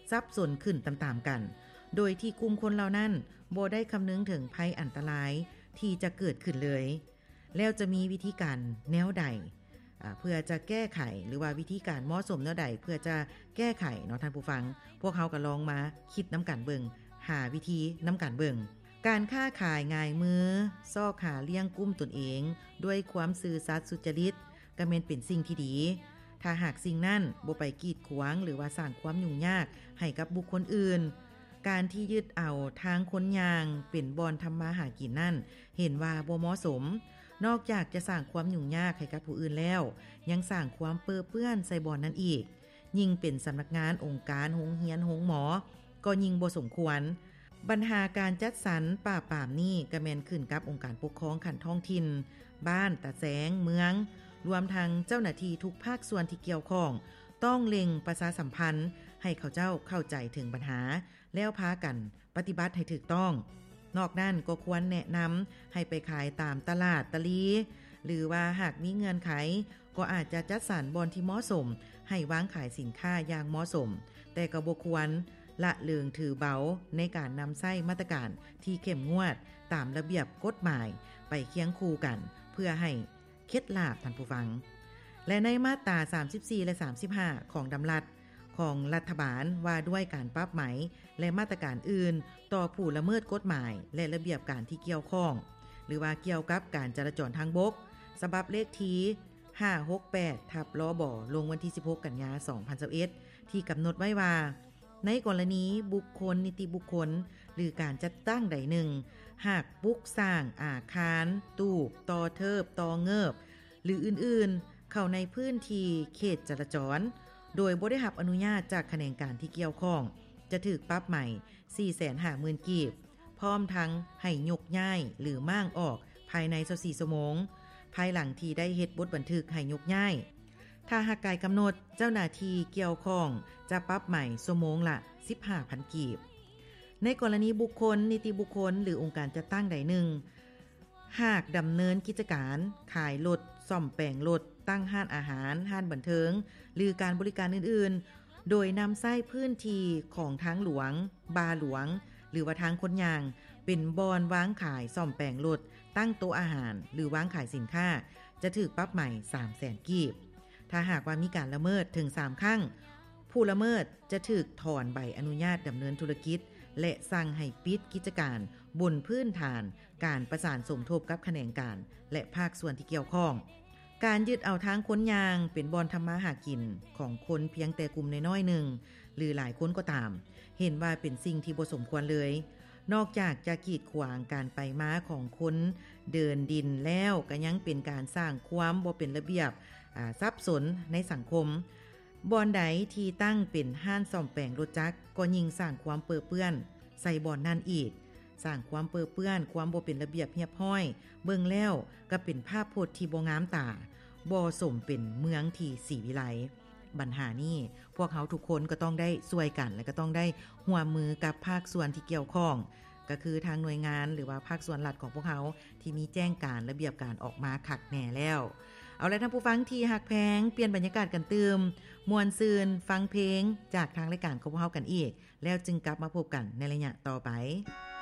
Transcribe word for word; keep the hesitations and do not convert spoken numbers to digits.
ซับสนขึ้นตามๆกันโดยที่กลุ่มคนเหล่านั้นบ่ได้คำนึงถึงภัยอันตรายที่จะเกิดขึ้นเลยแล้วจะมีวิธีการแนวใดเพื่อจะแก้ไขหรือว่าวิธีการเหมาะสมแนวใดเพื่อจะแก้ไขเนาะท่านผู้ฟังพวกเขาก็ลองมาคิดน้ำกันเบิ่งหาวิธีน้ำกันเบิ่งการค้าขายง่ายมือซอกหาเลี้ยงกุ้มตนเองด้วยความซื่อสัตย์สุจริตก็แม่นเป็นสิ่งที่ดีถ้าหากสิ่งนั้นบ่ไปกีดขวางหรือว่าสร้างความยุ่งยากให้กับบุคคลอื่นการที่ยึดเอาทางคนยางเป็นบอนทำมาหากินนั่นเห็นว่าบ่เหมาะสมนอกจากจะสร้างความยุ่งยากให้กับผู้อื่นแล้วยังสร้างความเปื้อเปื้อนใส่บอนนั้นอีกยิ่งเป็นสำนักงานองค์การโรงเรียนโรงหมอก็ยิ่งบ่สมควรปัญหาการจัดสรรป่าปามนี่ก็แม่นขึ้นกับองค์การปกครองขั้นท้องถิ่นบ้านตาแสงเมืองรวมทั้งเจ้าหน้าที่ทุกภาคส่วนที่เกี่ยวข้องต้องเล็งประชาสัมพันธ์ให้เขาเจ้าเข้าใจถึงปัญหาแล้วพากันปฏิบัติให้ถูกต้องนอกนั้นก็ควรแนะนำให้ไปขายตามตลาดตะลีหรือว่าหากมีเงื่อนไขก็อาจจะจัดสรรบอนที่เหมาะสมให้วางขายสินค้าอย่างเหมาะสมแต่ก็บ่ควรละเลยถือเบาในการนำใช้มาตรการที่เข้มงวดตามระเบียบกฎหมายไปเคียงคู่กันเพื่อให้เคล็ดลับท่านผู้ฟังและในมาตราสามสิบสี่และสามสิบห้าของดำรัสของรัฐบาลว่าด้วยการปรับไหมและมาตรการอื่นต่อผู้ละเมิดกฎหมายและระเบียบการที่เกี่ยวข้องหรือว่าเกี่ยวกับการจราจรทางบกฉบับเลขที่ห้าหกแปดทับลบลงวันที่สิบหกกันยายนสองพันยี่สิบเอ็ดที่กำหนดไว้ว่าในกรณีบุคคลนิติบุคคลหรือการจัดตั้งใดหนึ่งหากปลูกสร้างอาคารตูบต่อเทิบต่อเงิบหรืออื่นๆเข้าในพื้นที่เขตจราจรโดยบ่ได้รับอนุญาตจากแขนงการที่เกี่ยวข้องจะถูกปรับใหม่ สี่แสนห้าหมื่น กีบพร้อมทั้งให้ยกย้ายหรือม่างออกภายในยี่สิบสี่ชั่วโมงภายหลังที่ได้เฮ็ดบทบันทึกให้ยกย้ายถ้าหากกายกำหนดเจ้าหน้าที่เกี่ยวข้องจะปรับใหม่ชั่วโมงละ สิบห้าพัน กีบในกรณีบุคคลนิติบุคคลหรือองค์การจัดตั้งใดหนึ่งหากดำเนินกิจการขายรถซ่อมแปลงรถตั้งห้านอาหารห้านบันเทิงหรือการบริการอื่นๆโดยนำใช้พื้นที่ของทางหลวงบาหลวงหรือว่าทางคนยางเป็นบอนวางขายซ่อมแปลงรถตั้งโต๊ะอาหารหรือวางขายสินค้าจะถูกปรับใหม่ สามแสน กีบถ้าหากว่ามีการละเมิดถึงสามครั้งผู้ละเมิดจะถูกถอนใบอนุญาตดำเนินธุรกิจและสั่งให้ปิดกิจการบนพื้นฐานการประสานสมทบกับแขนงการและภาคส่วนที่เกี่ยวข้องการยึดเอาทางค้นยางเป็นบอนทำมาหากินของคนเพียงแต่กลุ่มน้อยๆหนึ่งหรือหลายคนก็ตามเห็นว่าเป็นสิ่งที่บ่สมควรเลยนอกจากจะกีดขวางการไปมาของคนเดินดินแล้วก็ยังเป็นการสร้างความบ่เป็นระเบียบสับสนในสังคมบอนใดที่ตั้งเป็นห้านซ่อมแปลงรถจักรก็ยิ่งสร้างความเปื้อเปื้อนใส่บอนนั่นอีกสร้างความเปื้อเปื้อนความบ่เป็นระเบียบเรียบร้อยเบิ่งแล้วก็เป็นภาพพจน์ที่บ่งามตาบ่สมเป็นเมืองที่ศรีวิไลปัญหานี้พวกเขาทุกคนก็ต้องได้ช่วยกันและก็ต้องได้ร่วมมือกับภาคส่วนที่เกี่ยวข้องก็คือทางหน่วยงานหรือว่าภาคส่วนรัฐของพวกเขาที่มีแจ้งการระเบียบการออกมาคักแน่แล้วเอาละท่านผู้ฟังที่ฮักแพงเปลี่ยนบรรยากาศกันเติมมวนซืนฟังเพลงจากทางรายการของพวกเขากันอีกแล้วจึงกลับมาพบกันในระยะต่อไป